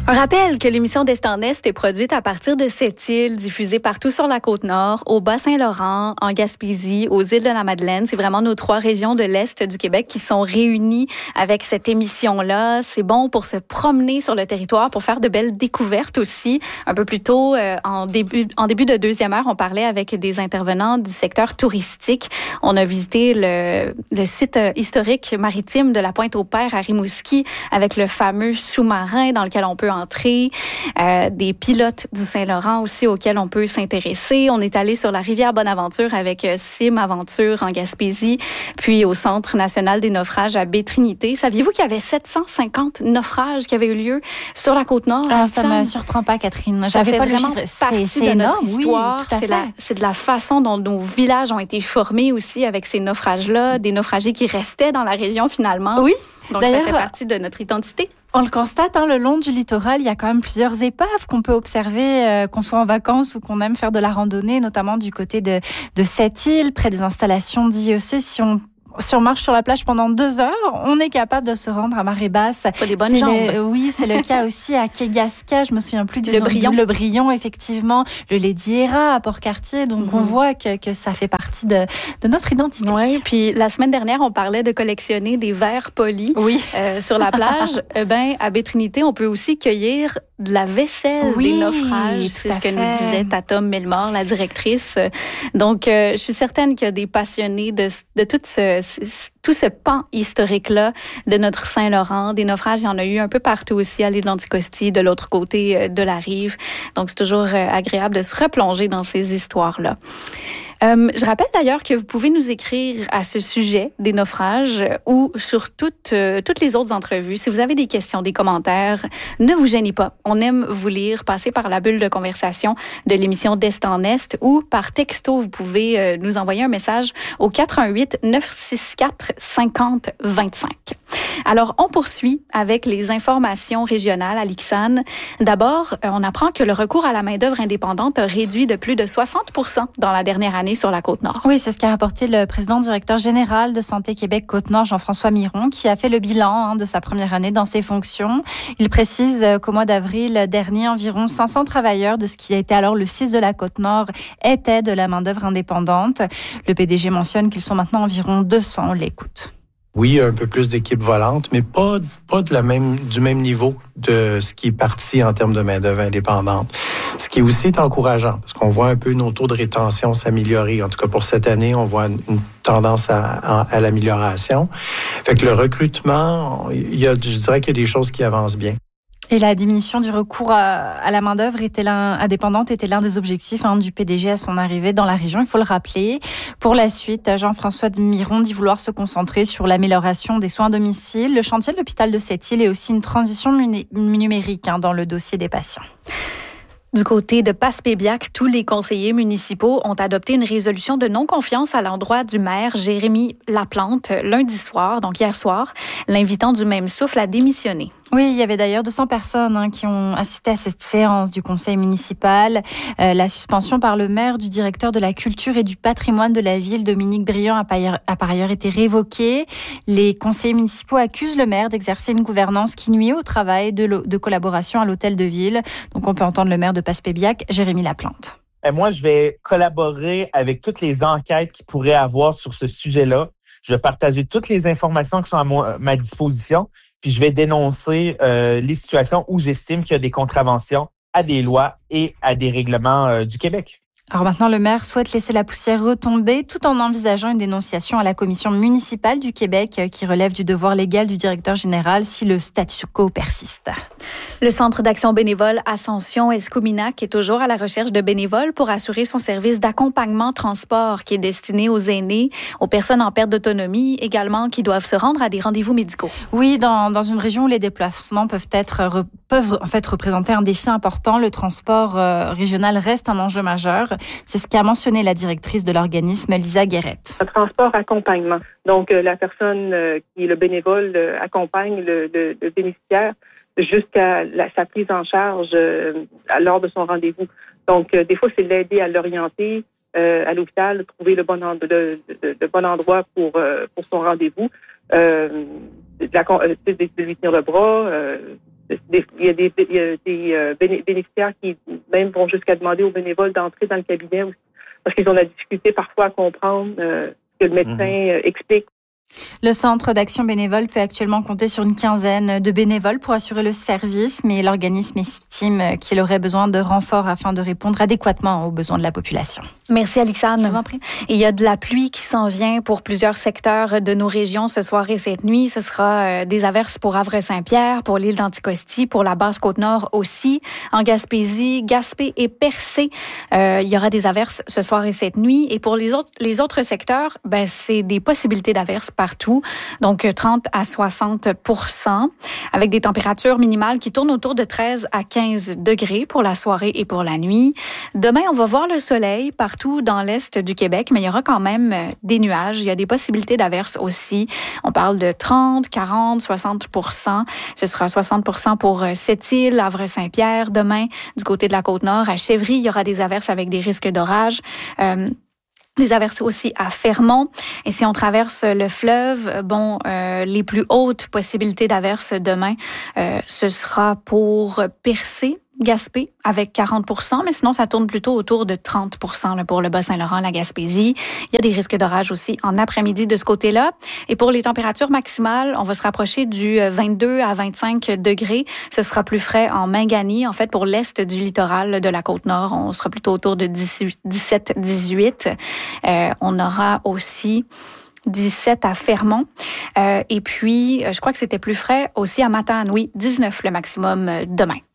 Un rappel que l'émission d'Est en Est est produite à partir de Sept-Îles, diffusée partout sur la Côte-Nord, au Bas-Saint-Laurent, en Gaspésie, aux îles de la Madeleine. C'est vraiment nos 3 régions de l'Est du Québec qui sont réunies avec cette émission-là. C'est bon pour se promener sur le territoire, pour faire de belles découvertes aussi. Un peu plus tôt, en début de deuxième heure, on parlait avec des intervenants du secteur touristique. On a visité le site historique maritime de la Pointe-au-Père à Rimouski avec le fameux sous-marin dans lequel on peut entrer, des pilotes du Saint-Laurent aussi auxquels on peut s'intéresser. On est allé sur la rivière Bonaventure avec Sim Aventure en Gaspésie, puis au Centre national des naufrages à Baie-Trinité. Saviez-vous qu'il y avait 750 naufrages qui avaient eu lieu sur la Côte-Nord? Ça ne me surprend pas, Catherine. J'avais pas le chiffre. C'est énorme, notre histoire. Oui, c'est de la façon dont nos villages ont été formés aussi avec ces naufrages-là, des naufragés qui restaient dans la région finalement. Oui. Donc, ça fait partie de notre identité. On le constate, le long du littoral, il y a quand même plusieurs épaves qu'on peut observer, qu'on soit en vacances ou qu'on aime faire de la randonnée, notamment du côté de Sept-Îles, près des installations d'IEC. Si on marche sur la plage pendant 2 heures, on est capable de se rendre à marée basse. Faut des bonnes jambes. Oui, c'est le cas aussi à Kegaska. Je me souviens plus du nom. Le Brion, effectivement. Le Lady Hera à Port-Cartier. Donc, on voit que ça fait partie de notre identité. Oui, puis la semaine dernière, on parlait de collectionner des verres polis sur la plage. À Baie-Trinité, on peut aussi cueillir de la vaisselle des naufrages. C'est ce que nous disait Tatom Milmore, la directrice. Donc, je suis certaine qu'il y a des passionnés de tout ce pan historique-là de notre Saint-Laurent. Des naufrages, il y en a eu un peu partout aussi, à l'île d'Anticosti, de l'autre côté de la rive. Donc, c'est toujours agréable de se replonger dans ces histoires-là. Je rappelle d'ailleurs que vous pouvez nous écrire à ce sujet des naufrages ou sur toutes les autres entrevues. Si vous avez des questions, des commentaires, ne vous gênez pas. On aime vous lire. Passez par la bulle de conversation de l'émission d'Est en Est ou par texto. Vous pouvez nous envoyer un message au 418-964-5025. Alors, on poursuit avec les informations régionales à l'IXAN. D'abord, on apprend que le recours à la main-d'œuvre indépendante a réduit de plus de 60% dans la dernière année sur la Côte-Nord. Oui, c'est ce qu'a rapporté le président directeur général de Santé Québec Côte-Nord, Jean-François Miron, qui a fait le bilan de sa première année dans ses fonctions. Il précise qu'au mois d'avril dernier, environ 500 travailleurs de ce qui était alors le CIS de la Côte-Nord étaient de la main-d'œuvre indépendante. Le PDG mentionne qu'ils sont maintenant environ 200. On l'écoute. Oui, un peu plus d'équipes volantes, mais pas du même niveau de ce qui est parti en termes de main-d'œuvre indépendante. Ce qui aussi est encourageant, parce qu'on voit un peu nos taux de rétention s'améliorer. En tout cas, pour cette année, on voit une tendance à l'amélioration. Fait que le recrutement, je dirais qu'il y a des choses qui avancent bien. Et la diminution du recours à la main-d'œuvre indépendante était l'un des objectifs du PDG à son arrivée dans la région, il faut le rappeler. Pour la suite, Jean-François Miron dit vouloir se concentrer sur l'amélioration des soins à domicile, le chantier de l'hôpital de Sept-Îles et aussi une transition numérique dans le dossier des patients. Du côté de Passepébiac, tous les conseillers municipaux ont adopté une résolution de non-confiance à l'endroit du maire Jérémy Laplante lundi soir, donc hier soir, l'invitant du même souffle à démissionner. Oui, il y avait d'ailleurs 200 personnes qui ont assisté à cette séance du conseil municipal. La suspension par le maire du directeur de la culture et du patrimoine de la ville, Dominique Briand, a par ailleurs été révoquée. Les conseillers municipaux accusent le maire d'exercer une gouvernance qui nuit au travail de collaboration à l'hôtel de ville. Donc on peut entendre le maire de Passepébiac, Jérémy Laplante. Moi, je vais collaborer avec toutes les enquêtes qu'il pourrait avoir sur ce sujet-là. Je vais partager toutes les informations qui sont à ma disposition. Puis je vais dénoncer les situations où j'estime qu'il y a des contraventions à des lois et à des règlements du Québec. Alors maintenant, le maire souhaite laisser la poussière retomber tout en envisageant une dénonciation à la commission municipale du Québec qui relève du devoir légal du directeur général si le statu quo persiste. Le Centre d'action bénévole Ascension Escominac est toujours à la recherche de bénévoles pour assurer son service d'accompagnement transport qui est destiné aux aînés, aux personnes en perte d'autonomie, également qui doivent se rendre à des rendez-vous médicaux. Oui, dans une région où les déplacements peuvent en fait représenter un défi important, le transport régional reste un enjeu majeur. C'est ce qu'a mentionné la directrice de l'organisme, Lisa Guérette. Un transport accompagnement. Donc, la personne qui est le bénévole accompagne le bénéficiaire jusqu'à sa prise en charge lors de son rendez-vous. Donc, des fois, c'est l'aider à l'orienter à l'hôpital, trouver le bon endroit pour son rendez-vous, de lui tenir le bras, il y a des bénéficiaires qui même vont jusqu'à demander aux bénévoles d'entrer dans le cabinet aussi, parce qu'ils ont la difficulté parfois à comprendre ce que le médecin explique. Le Centre d'action bénévole peut actuellement compter sur une quinzaine de bénévoles pour assurer le service, mais l'organisme estime qu'il aurait besoin de renforts afin de répondre adéquatement aux besoins de la population. Merci Alixane. Je vous en prie. Et il y a de la pluie qui s'en vient pour plusieurs secteurs de nos régions ce soir et cette nuit. Ce sera des averses pour Havre-Saint-Pierre, pour l'île d'Anticosti, pour la Basse-Côte-Nord aussi. En Gaspésie, Gaspé et Percé, il y aura des averses ce soir et cette nuit. Et pour les autres secteurs, c'est des possibilités d'averses partout. Donc 30 à 60%, avec des températures minimales qui tournent autour de 13 à 15 degrés pour la soirée et pour la nuit. Demain, on va voir le soleil partout dans l'est du Québec, mais il y aura quand même des nuages. Il y a des possibilités d'averses aussi. On parle de 30, 40, 60%. Ce sera 60% pour Sept-Îles, Havre-Saint-Pierre. Demain, du côté de la Côte-Nord, à Chevry, il y aura des averses avec des risques d'orage. Des averses aussi à Fermont. Et si on traverse le fleuve, les plus hautes possibilités d'averses demain, ce sera pour Percé, Gaspé, avec 40%, mais sinon, ça tourne plutôt autour de 30% pour le Bas-Saint-Laurent, la Gaspésie. Il y a des risques d'orage aussi en après-midi de ce côté-là. Et pour les températures maximales, on va se rapprocher du 22 à 25 degrés. Ce sera plus frais en Mingani. En fait, pour l'est du littoral de la Côte-Nord, on sera plutôt autour de 17-18. On aura aussi 17 à Fermont. Et puis, je crois que c'était plus frais aussi à Matane. Oui, 19 le maximum demain.